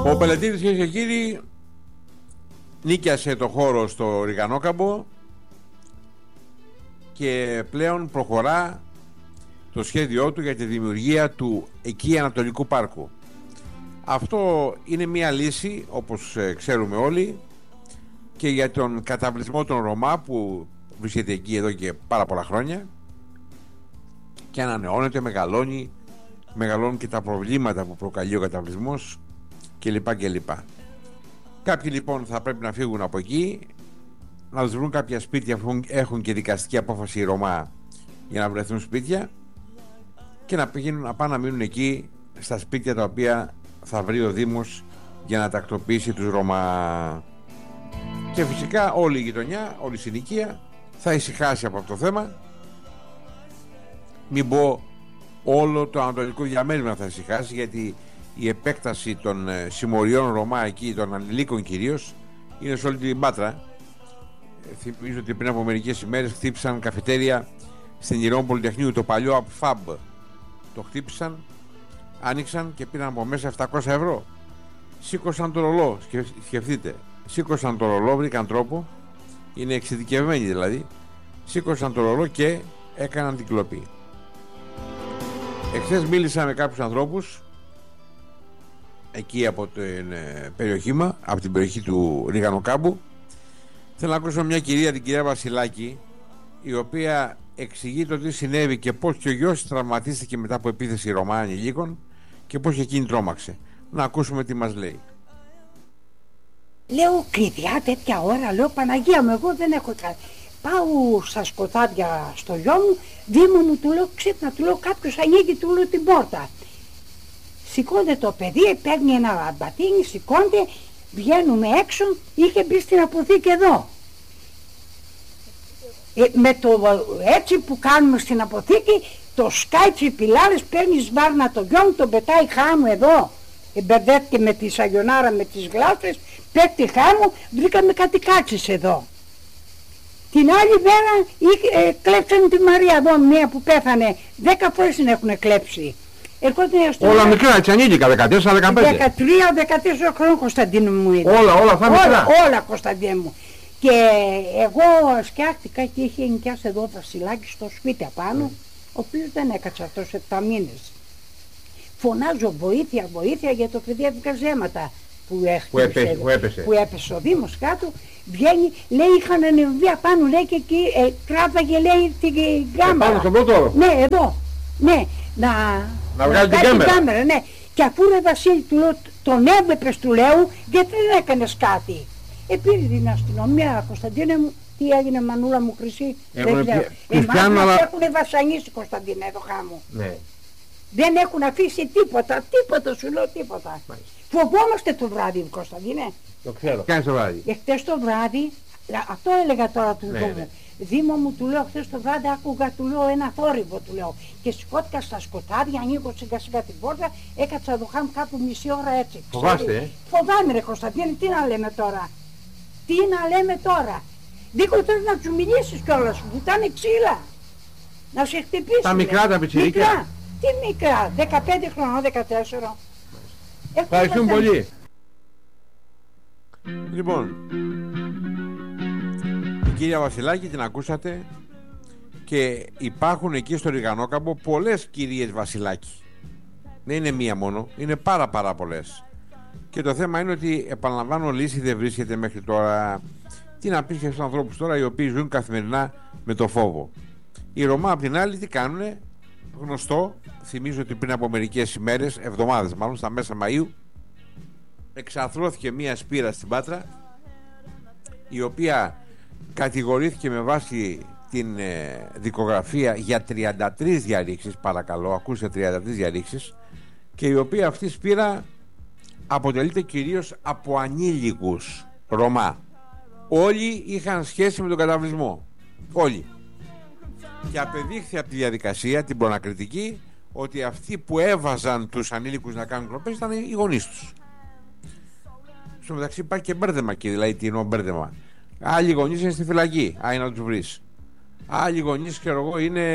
Ο Πελετήρης, κυρίες και κύριοι, νίκιασε το χώρο στο Ριγανόκαμπο και πλέον προχωρά το σχέδιό του για τη δημιουργία του εκεί Ανατολικού Πάρκου. Αυτό είναι μια λύση, όπως ξέρουμε όλοι, και για τον καταβλισμό των Ρωμά που βρίσκεται εκεί εδώ και πάρα πολλά χρόνια και ανανεώνεται, μεγαλώνουν και τα προβλήματα που προκαλεί ο καταβλισμός κλπ. Κάποιοι λοιπόν θα πρέπει να φύγουν από εκεί, να τους βρουν κάποια σπίτια που έχουν και δικαστική απόφαση οι Ρωμά για να βρεθούν σπίτια και να πάνε να μείνουν εκεί στα σπίτια τα οποία θα βρει ο Δήμος για να τακτοποιήσει τους Ρωμά. Και φυσικά όλη η γειτονιά, όλη η συνοικία θα ησυχάσει από αυτό το θέμα. Μην πω όλο το ανατολικό διαμέρισμα θα ησυχάσει, γιατί η επέκταση των συμμοριών Ρωμά εκεί, των ανηλίκων κυρίως, είναι σε όλη την Πάτρα. Θυμίζω ότι πριν από μερικές ημέρες χτύπησαν καφετέρια στην Ηρών Πολυτεχνείου, το παλιό ΑΠΦΑΜ. Το χτύπησαν, άνοιξαν και πήραν από μέσα 700 ευρώ. Σήκωσαν το ρολό, σκεφτείτε. Σήκωσαν το ρολό, βρήκαν τρόπο, είναι εξειδικευμένοι δηλαδή. Σήκωσαν το ρολό και έκαναν την κλοπή. Εχθές μίλησα με κάποιους ανθρώπους εκεί από την περιοχή του Ριγανοκάμπου. Θέλω να ακούσω μια κυρία, την κυρία Βασιλάκη, η οποία εξηγεί το τι συνέβη και πώς και ο γιος τραυματίστηκε μετά από επίθεση Ρωμά ανηλίκων και πώς εκείνη τρόμαξε. Να ακούσουμε τι μας λέει. Λέω κλειδιά τέτοια ώρα, λέω Παναγία μου, εγώ δεν έχω κάνει. Πάω στα σκοτάδια στο γιο μου, Δήμο μου, του λέω ξύπνα, του λέω κάποιος ανοίγει, του λέω την πόρτα. Σηκώνεται το παιδί, παίρνει ένα μπατίνι, σηκώνεται, βγαίνουμε έξω, είχε μπει στην αποθήκη εδώ. Με το έτσι που κάνουμε στην αποθήκη, το σκάει τσιπιλάρες, παίρνει σβάρνα το γιο μου, τον πετάει χάμου εδώ. Μπερδεύτηκε με τη σαγιονάρα, με τις γλάστρες, πέφτει χάμου, βρήκαμε κάτι κάτσες εδώ. Την άλλη μέρα κλέψαν τη Μαρία εδώ, μία που πέθανε, 10 φορές την έχουν κλέψει. Όλα μικρά, έτσι ανήλικα, 14-15. 13-14 χρόνια, Κωνσταντίνο μου είναι. Όλα θα μικρά. Όλα, Κωνσταντίνο μου. Και εγώ σκιάχτηκα και είχε ενοικιάσει εδώ Βασιλάκη στο σπίτι απάνω, ο οποίος δεν έκατσε αυτός 7 μήνες. Φωνάζω βοήθεια, βοήθεια, για το παιδί έβγαζε αίματα που έπεσε ο Δήμος κάτω. Βγαίνει, λέει είχαν ανεβεί απάνω, λέει και εκεί κράταγε, λέει την κάμερα. Πάνω στον πρώτο. Ναι, εδώ. Ναι, να βγάλει την κάμερα, ναι. Και αφού ρε Βασίλη, του λέω, τον έβλεπες, του λέω, γιατί δεν έκανες κάτι. Πήρε την αστυνομία, Κωνσταντίνε μου, τι έγινε Μανούλα μου χρυσή, δεν ξέρω. Εμάς έχουν βασανίσει, Κωνσταντίνε, εδώ χάμω. Ναι. Δεν έχουν αφήσει τίποτα σου λέω, τίποτα. Μάλιστα. Φοβόμαστε το βράδυ, Κωνσταντίνε. Το ξέρω. Κάνεις το βράδυ. Χτες το βράδυ, αυτό έλεγα τώρα του Δήμου. Ναι. Δήμο μου, του λέω, χθες το βράδυ άκουγα, του λέω, ένα θόρυβο, του λέω. Και σηκώθηκα στα σκοτάδια, ανοίγω σιγά σιγά την πόρτα, έκατσα εδώ χάμω κάπου μισή ώρα έτσι. Φοβάστε, Φοβάμαι ρε Κωνσταντίνε, τι να λέμε τώρα. Δίκο τώρα να του μιλήσεις κιόλας, που ήταν ξύλα. Να σε χτυπήσει. Τα μικρά τα πιτσιρίκια. Τι μικρά, 15 χρονών, 14. Ευχαριστούμε πολύ. Λοιπόν, την κυρία Βασιλάκη την ακούσατε και υπάρχουν εκεί στο Ριγανόκαμπο πολλές κυρίες Βασιλάκη. Δεν είναι μία μόνο, είναι πάρα πολλές. Και το θέμα είναι ότι, επαναλαμβάνω, λύση δεν βρίσκεται μέχρι τώρα. Τι να πεις και στους ανθρώπους τώρα οι οποίοι ζουν καθημερινά με το φόβο. Οι Ρωμά απ' την άλλη τι κάνουνε? Γνωστό, θυμίζω ότι πριν από μερικές ημέρες, εβδομάδες μάλλον, στα μέσα Μαΐου, εξαρθρώθηκε μία σπήρα στην Πάτρα, η οποία κατηγορήθηκε με βάση την δικογραφία για 33 διαρρήξεις, παρακαλώ, ακούστε, 33 διαρρήξεις, και η οποία αυτή σπήρα αποτελείται κυρίως από ανήλικους Ρωμά. Όλοι είχαν σχέση με τον καταβλισμό. Όλοι. Και απεδείχθη από τη διαδικασία, την προνακριτική, ότι αυτοί που έβαζαν τους ανήλικους να κάνουν κλοπές ήταν οι γονείς τους. Στο μεταξύ υπάρχει και μπέρδεμα εκεί, δηλαδή τι εννοώ μπέρδεμα. Άλλοι γονείς είναι στη φυλακή, άι να τους βρεις. Άλλοι γονείς, ξέρω εγώ, είναι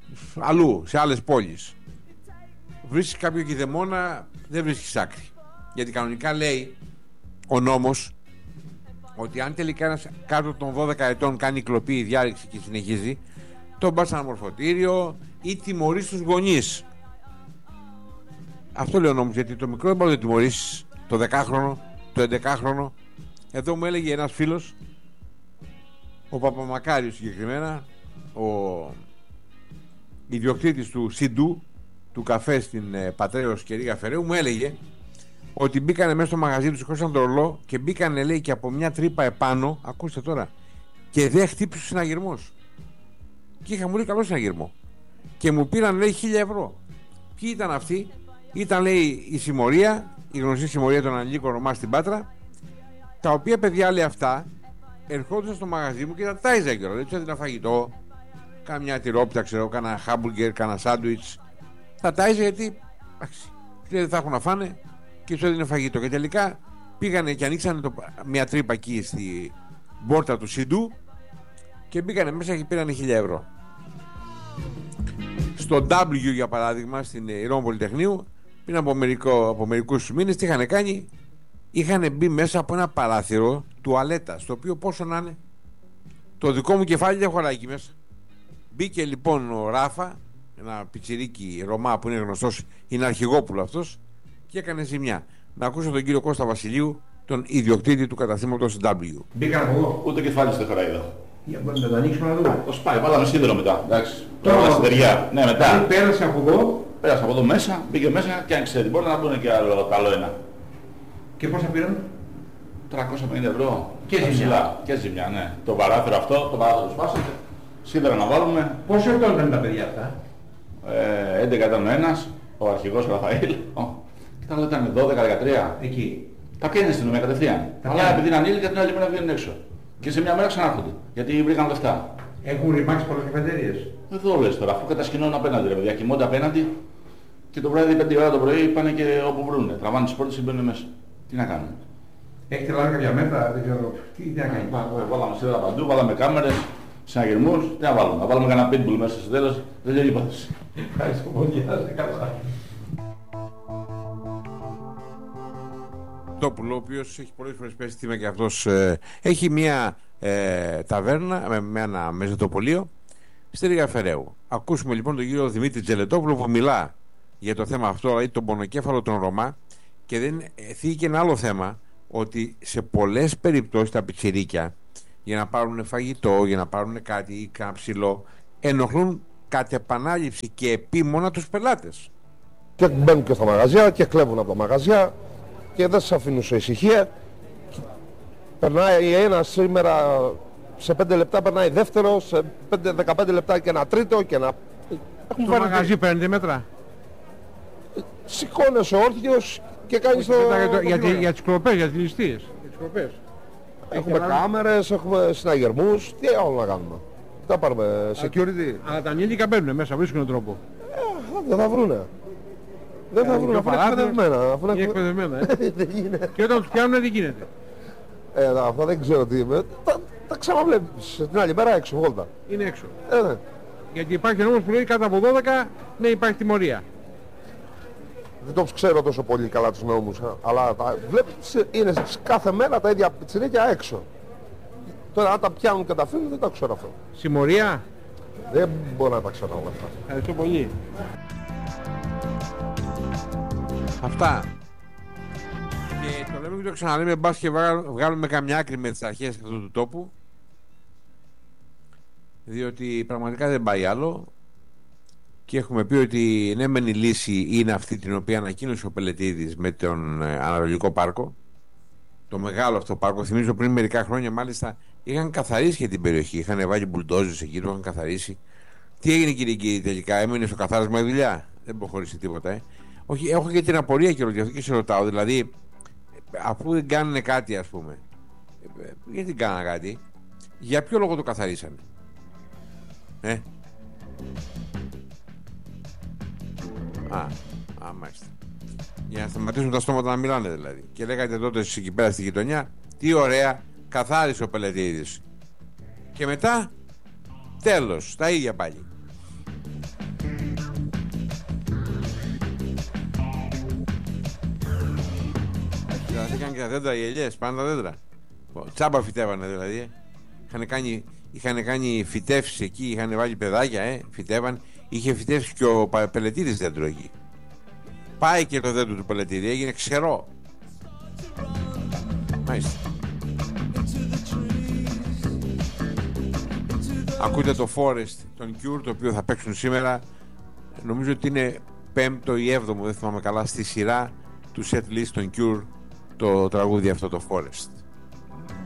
αλλού, σε άλλες πόλεις. Βρίσκεις κάποιο κηδεμόνα, δεν βρίσκεις άκρη. Γιατί κανονικά λέει ο νόμος ότι αν τελικά ένας κάτω των 12 ετών κάνει κλοπή ή διάρρηξη και συνεχίζει, τον πας σε ένα μορφωτήριο ή τιμωρείς τους γονείς. Αυτό λέει ο νόμος, γιατί το μικρό δεν μπορεί να το τιμωρήσεις, το 10χρονο, το 11χρονο. Εδώ μου έλεγε ένας φίλος, ο Παπαμακάριος συγκεκριμένα, ο ιδιοκτήτης του Σιντού, του καφέ στην Πατρέως και Ρίγα Φεραίου, μου έλεγε ότι μπήκανε μέσα στο μαγαζί του, σηκώσαν το ρολό και μπήκανε, λέει, και από μια τρύπα επάνω, ακούστε τώρα, και δεν χτύπησε ο συναγερμός. Και είχα, μου λέει, καλό συναγερμό. Και μου πήραν, λέει, 1.000 ευρώ. Ποιοι ήταν αυτοί? Ήταν, λέει, η συμμορία, η γνωστή συμμορία των Ανηλίκων Ρωμά στην Πάτρα, τα οποία παιδιά, λέει, αυτά ερχόντουσαν στο μαγαζί μου και τα τάιζα κιόλα. Δεν του έδινα φαγητό, κάμια τυρόπιτα, ξέρω, κάνα χάμπουργκερ, κάνα σάντουιτς. Τα τάιζα γιατί δεν θα έχουν να φάνε και του έδινε φαγητό. Και τελικά πήγανε και ανοίξανε μια τρύπα εκεί στη πόρτα του Σιντού και μπήκανε μέσα και πήρανε 1.000 ευρώ. Στο W, για παράδειγμα, στην Ρώμη Πολυτεχνείου, πριν από μερικούς μήνες, τι είχαν κάνει? Είχαν μπει μέσα από ένα παράθυρο τουαλέτα, στο οποίο πόσο να είναι, το δικό μου κεφάλι δεν χωράει εκεί μέσα. Μπήκε λοιπόν ο Ράφα, ένα πιτσιρίκι Ρωμά που είναι γνωστός, είναι αρχηγόπουλο αυτός, και έκανε ζημιά. Να ακούσω τον κύριο Κώστα Βασιλείου, τον ιδιοκτήτη του καταστήματος W. Μπήκαν από εδώ. Ούτε κεφάλι δεν χωράει εδώ. Για να το ανοίξουμε να δούμε. Το σπάει, βάλαμε σίδερο μετά. Εντάξει. Τώρα σιδεριά. Ναι, μετά. Πέρασε από εδώ. Πέρασε από εδώ μέσα, μπήκε μέσα και άνοιξε την πόρτα να μπουν και άλλο ένα. Και πόσα πήραν? 350 ευρώ. Και ζημιά. Και ζημιά, ναι. Το παράθυρο αυτό, το παράθυρο σπάσατε. Σίδερα να βάλουμε. Πόσο ετών ήταν τα παιδιά αυτά? 11 ήταν ο ένας, ο αρχηγός ο Ραφαήλ. Ήταν 12-13. Εκεί. Τα πιάνει στην αστυνομία κατευθείαν. Αλλά επειδή είναι ανήλικα, την άλλη μέρα βγαίνουν έξω. Και σε μια μέρα ξανάρχονται. Γιατί βρήκαν λεφτά. Έχουν ρημάξει πολλές καφετέριες. Εδώ λες τώρα, αφού κατασκηνώνουν απέναντι, ρε παιδιά. Κοιμώνται απέναντι και το βράδυ 5 ώρα το πρωί πάνε και όπου βρούνε. Τραβάνε τις πόρτες και μπαίνουν μέσα. Τι να κάνουν? Έχετε λάβει κάποια μέτρα, δεν ξέρω. Τι να κάνει? Βάλαμε σίδερα παντού, βάλαμε κάμερες, συναγερμούς. Τι να βάλουμε? Να βάλουμε κανένα pitbull μέσα στο τέλος. Δεν λέει υπόθεση. Ευχαριστώ πολύ. Καλά. Τόπουλο, ο οποίος έχει πολλές φορές πέσει τιμα και αυτός, έχει μια ταβέρνα με ένα μεζοτοπολείο στη Ρίγα Φεραίου. Ακούσουμε λοιπόν τον κύριο Δημήτρη Τζελετόπουλο που μιλά για το θέμα αυτό, δηλαδή τον πονοκέφαλο των Ρωμά, και δεν θίγει και ένα άλλο θέμα, ότι σε πολλές περιπτώσεις τα πιτσιρίκια, για να πάρουν φαγητό, για να πάρουν κάτι ή κάνα ψηλό, ενοχλούν κατ' επανάληψη και επίμονα τους πελάτες. Και μπαίνουν και στα μαγαζιά και κλέβουν από τα μαγαζιά και δεν σας αφήνουν σε ησυχία. Περνάει ένα σήμερα, σε 5 λεπτά περνάει δεύτερο, σε 15 λεπτά και ένα τρίτο και ένα... Στο μαγαζί παίρνετε μέτρα? Σηκώνεσαι όρθιος και κάνεις το... Για τις κλοπές, για τις ληστείες. Έχουμε κάμερες, έχουμε συναγερμούς, τι άλλο να κάνουμε? Τι θα πάρουμε, security? Αλλά τα ανήλικα μπαίνουν μέσα, βρίσκουν τρόπο. Δεν θα βρούνε. Δεν θα βρούνε, αφού είναι εκπαιδευμένα. Και όταν τους πιάνουν τι γίνεται? Αυτά δεν ξέρω τι είμαι. Τα ξαναβλέπεις την άλλη μέρα έξω, βόλτα. Είναι έξω. Ναι. Γιατί υπάρχει νόμος που λέει κάτω από 12, ναι, υπάρχει τιμωρία. Δεν το ξέρω τόσο πολύ καλά τους νόμους, αλλά βλέπεις είναι κάθε μέρα τα ίδια πιτσιρίκια έξω. Τώρα αν τα πιάνουν και τα αφήνουν δεν τα ξέρω αυτό. Συμμορία? Δεν μπορώ να τα ξέρω όλα αυτά. Ευχαριστώ πολύ. Αυτά. Και το λέμε και το ξαναλέμε, μπας και βγάλουμε καμιά άκρη με τις αρχές αυτού του τόπου, διότι πραγματικά δεν πάει άλλο. Και έχουμε πει ότι ναι μεν η λύση είναι αυτή την οποία ανακοίνωσε ο Πελετίδης με τον Ανατολικό Πάρκο, το μεγάλο αυτό πάρκο. Θυμίζω πριν μερικά χρόνια μάλιστα είχαν καθαρίσει και την περιοχή, είχαν βάλει μπουλντόζες εκεί, το είχαν καθαρίσει. Τι έγινε κύριε τελικά, έμεινε στο καθάρισμα η δουλειά? Δεν προχώρησε τίποτα. Όχι, έχω και την απορία και γι' αυτό και σε ρωτάω, δηλαδή αφού δεν κάνουν κάτι, ας πούμε, γιατί δεν κάνανε κάτι, για ποιο λόγο το καθαρίσανε? Μάλιστα. Για να σταματήσουν τα στόματα να μιλάνε δηλαδή. Και λέγατε τότε εκεί πέρα στη γειτονιά, τι ωραία, καθάρισε ο Πελετίδης. Και μετά, τέλος, τα ίδια πάλι. Είχαν και τα δέντρα, οι ελιές, πάνω τα δέντρα. Τσάμπα φυτεύανε δηλαδή. Είχαν κάνει φυτεύσεις εκεί, είχαν βάλει παιδάκια, φυτεύαν. Είχε φυτεύσει και ο Πελετήρης δέντρο εκεί. Πάει και το δέντρο του Πελετήρη, έγινε ξερό. Μάλιστα. Ακούτε το Forest, τον Cure, το οποίο θα παίξουν σήμερα. Νομίζω ότι είναι 5ο ή 7ο, δεν θυμάμαι καλά, στη σειρά του set list των Cure, το τραγούδι αυτό, το Forest.